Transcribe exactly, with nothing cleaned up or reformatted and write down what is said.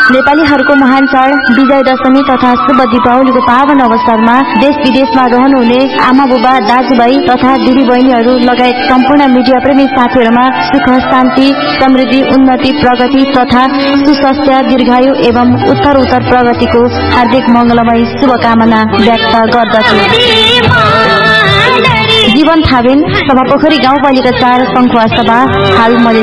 नेपालीहरूको महान चाड विजय दशमी तथा शुभ दीपावलीको पावन अवसरमा देश विदेशमा रहनुहुने आमा बुबा दाजुभाइ तथा दिदी बहिनीहरू लगायत सम्पूर्ण मीडिया प्रेमी साथीहरूमा सुख शान्ति समृद्धि उन्नति प्रगति तथा सुस्वास्थ्य दीर्घायु एवं उत्तर उत्तर प्रगतिको हार्दिक मंगलमय शुभकामना व्यक्त गर्दछु। जीवन थावेन सभापोखरी गाउँपालिका चार संखुवा सभा हाल मधेस